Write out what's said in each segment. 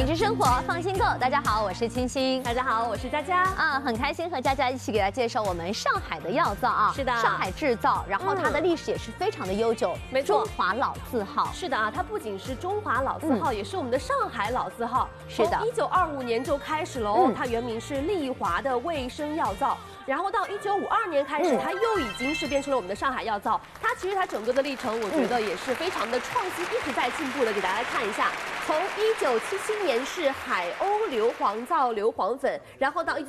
品质生活，放心购。大家好，我是清新。 大家好，我是佳佳。 很开心和佳佳一起给大家介绍我们上海的药皂啊。 是的， 上海制造，然后它的历史也是非常的悠久， 没错， 中华老字号。 是的啊，它不仅是中华老字号，也是我们的上海老字号。 是的 ，1925年就开始了哦。它原名是利华的卫生药皂。 然后到1952年开始，它又已经是变成了我们的上海药皂。它其实它整个的历程，我觉得也是非常的创新，一直在进步的。给大家看一下，从1977年是海鸥硫磺皂、硫磺粉，然后到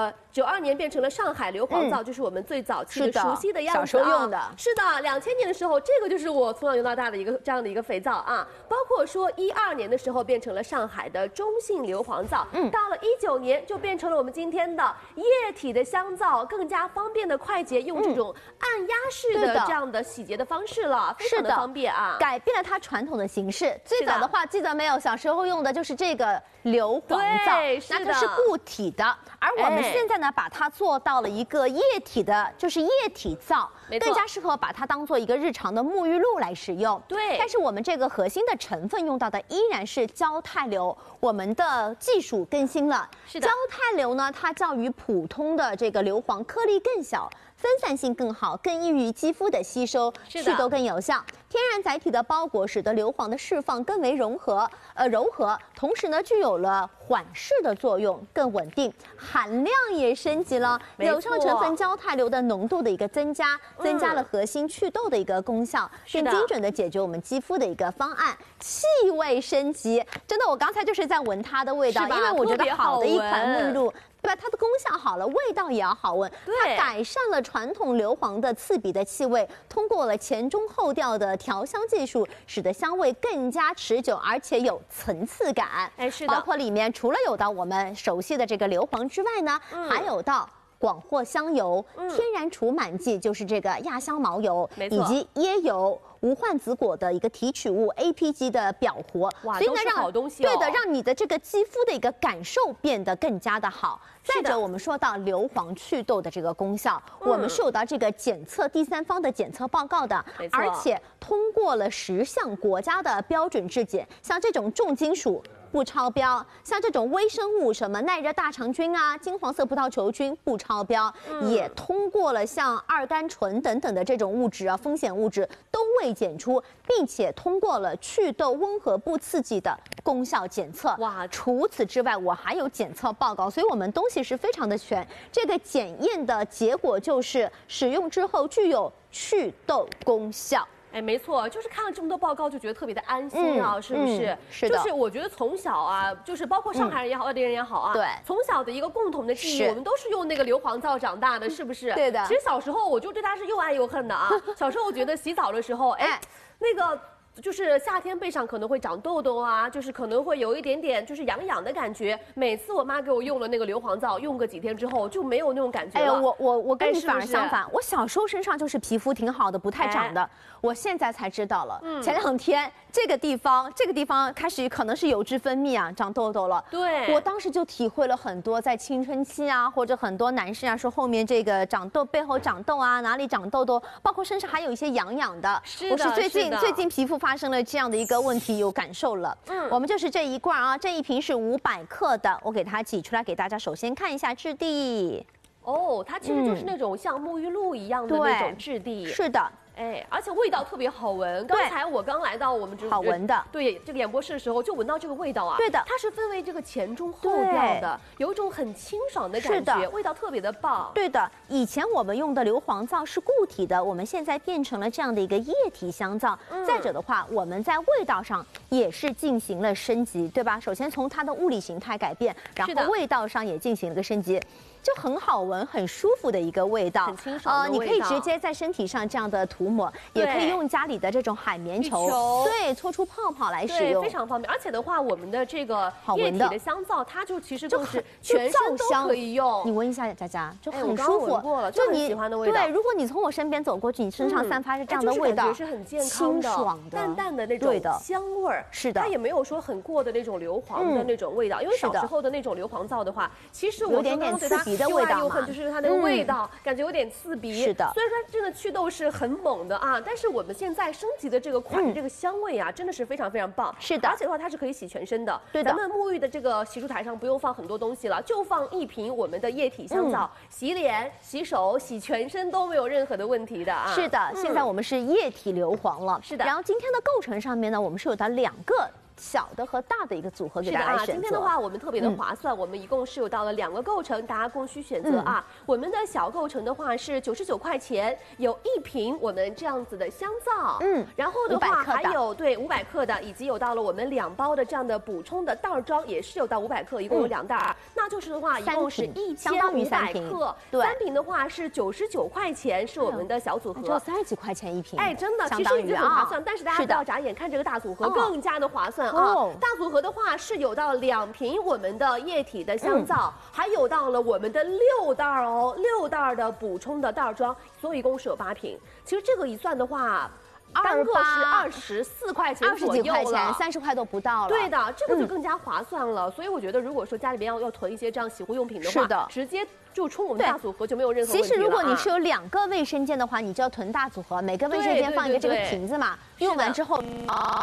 92年变成了上海硫磺皂，就是我们最早期的熟悉的样子。 小时候用的。 是的，2000年的时候，这个就是我从小用到大的这样的一个肥皂啊。包括说12年的时候变成了上海的中性硫磺皂，到了19年就变成了我们今天的液体的香皂，更加方便的快捷，用这种按压式的这样的洗洁的方式了，非常的方便啊， 改变了它传统的形式。最早的话，记得没有？小时候用的就是这个硫磺皂，那它是固体的，而我们现在呢，把它做到了一个液体的，就是液体皂，更加适合把它当做一个日常的沐浴露来使用。 对， 但是我们这个核心的成分用到的依然是胶肽硫，我们的技术更新了。是的，胶肽硫呢，它较于普通的这个硫磺颗粒更小。 分散性更好，更易于肌肤的吸收，祛痘更有效。天然载体的包裹使得硫磺的释放更为柔和，同时呢具有了缓释的作用，更稳定。含量也升级了，有效成分胶肽硫的浓度的一个增加，增加了核心祛痘的一个功效，更精准的解决我们肌肤的一个方案。气味升级，真的，我刚才就是在闻它的味道，因为我觉得好的一款沐浴露。 对吧？它的功效好了，味道也要好闻。它改善了传统硫磺的刺鼻的气味，通过了前中后调的调香技术，使得香味更加持久，而且有层次感。哎，是的。包括里面除了有到我们熟悉的这个硫磺之外呢，还有到。 广藿香油、天然除螨剂就是这个亚香茅油，以及椰油、无患子果的一个提取物 APG 的表活， 所以呢， 对的，让你的这个肌肤的一个感受变得更加的好。再者，我们说到硫磺祛痘的这个功效，我们是有到这个检测第三方的检测报告的，而且通过了10项国家的标准质检，像这种重金属。 不超标，像这种微生物什么耐热大肠菌啊、金黄色葡萄球菌不超标，也通过了像二甘醇等等的这种物质啊，风险物质都未检出，并且通过了祛痘温和不刺激的功效检测。哇！除此之外，我还有检测报告，所以我们东西是非常的全。这个检验的结果就是使用之后具有祛痘功效。 哎，没错，就是看了这么多报告，就觉得特别的安心啊，是不是？ 是的。 就是我觉得从小啊，就是包括上海人也好，外地人也好啊，对，从小的一个共同的记忆，我们都是用那个硫磺皂长大的，是不是？对的。其实小时候我就对它是又爱又恨的啊。小时候我觉得洗澡的时候，哎，那个。 就是夏天背上可能会长痘痘啊，就是可能会有一点点就是痒痒的感觉。每次我妈给我用了那个硫磺皂，用个几天之后就没有那种感觉了。哎呀， 我跟你反而相反，我小时候身上就是皮肤挺好的，不太长的。我现在才知道了，前2天这个地方开始可能是油脂分泌啊，长痘痘了。对，我当时就体会了很多，在青春期啊，或者很多男生啊说后面这个长痘背后长痘啊，哪里长痘痘，包括身上还有一些痒痒的。我是最近皮肤发生了这样的一个问题，有感受了。我们就是这一罐啊，这一瓶是500克的，我给它挤出来给大家，首先看一下质地。哦， 它其实就是那种像沐浴露一样的那种质地。 是的。 哎，而且味道特别好闻。刚才我刚来到我们好闻的， 对这个演播室的时候，就闻到这个味道啊。 对的， 它是分为这个前中后调的，有一种很清爽的感觉，味道特别的棒。 对的，以前我们用的硫磺皂是固体的，我们现在变成了这样的一个液体香皂。再者的话，我们在味道上也是进行了升级，对吧？首先从它的物理形态改变，然后味道上也进行了个升级。 就很好闻、很舒服的一个味道， 很清爽的味道。 你可以直接在身体上这样的涂抹，也可以用家里的这种海绵球，对，搓出泡泡来使用， 非常方便。而且的话，我们的这个液体的香皂，它就其实就是全身都可以用。 你闻一下，佳佳，就很舒服。 就你喜欢的味道。 对，如果你从我身边走过去，你身上散发着这样的味道， 是很健康的、 清爽的、 淡淡的那种香味儿。 是的， 它也没有说很过的那种硫磺的那种味道。因为小时候的那种硫磺皂的话，其实我有点刺鼻的味道嘛。 就是它那个味道，感觉有点刺鼻。 是的， 虽然说真的祛痘是很猛往的啊，但是我们现在升级的这个款，这个香味啊，真的是非常非常棒。 是的， 而且的话，它是可以洗全身的。 对的， 咱们沐浴的这个洗漱台上不用放很多东西了，就放一瓶我们的液体香皂，洗脸、洗手、洗全身都没有任何的问题的啊。 是的，现在我们是液体硫磺了。 是的， 然后今天的构成上面呢，我们是有的2个。小的和大的一个组合给大家选择。 今天的话，我们特别的划算，我们一共是有到了2个构成，大家供需选择啊。我们的小构成的话是99块钱，有1瓶我们这样子的香皂，然后的话还有对500克的，以及有到了我们2包的这样的补充的袋装，也是有到500克，一共有2袋啊。那就是的话，一共是1500克，3瓶的话是99块钱，是我们的小组合， 只有30几块钱一瓶， 哎，真的，其实已经很划算。但是大家不要眨眼，看这个大组合更加的划算。大组合的话是有到2瓶我们的液体的香皂，还有到了我们的6袋哦，6袋的补充的袋装，所以一共是有8瓶。其实这个一算的话，单个是24块钱左右了 ，30块都不到了。 对的，这个就更加划算了。所以我觉得，如果说家里边要囤一些这样洗护用品的话， 是的， 直接就冲我们大组合就没有任何问题了。 其实如果你是有2个卫生间的话，你就要囤大组合，每个卫生间放一个这个瓶子嘛，用完之后。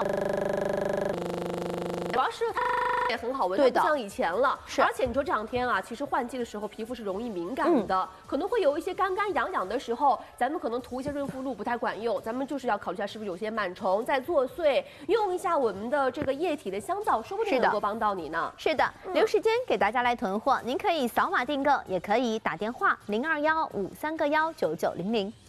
主要是它也很好闻，不像以前了。而且你说这2天啊，其实换季的时候皮肤是容易敏感的，可能会有一些干干痒痒的时候，咱们可能涂一些润肤露不太管用，咱们就是要考虑一下是不是有些螨虫在作祟，用一下我们的这个液体的香皂，说不定能够帮到你呢。 是的，留时间给大家来囤货，您可以扫码订购，也可以打电话0215319900。